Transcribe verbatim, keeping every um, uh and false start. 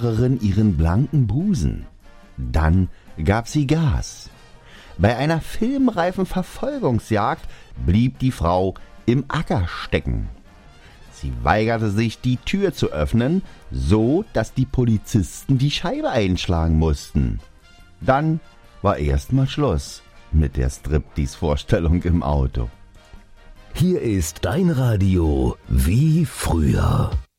Fahrerin ihren blanken Busen. Dann gab sie Gas. Bei einer filmreifen Verfolgungsjagd blieb die Frau im Acker stecken. Sie weigerte sich, die Tür zu öffnen, so dass die Polizisten die Scheibe einschlagen mussten. Dann war erstmal Schluss mit der Striptease-Vorstellung im Auto. Hier ist dein Radio wie früher.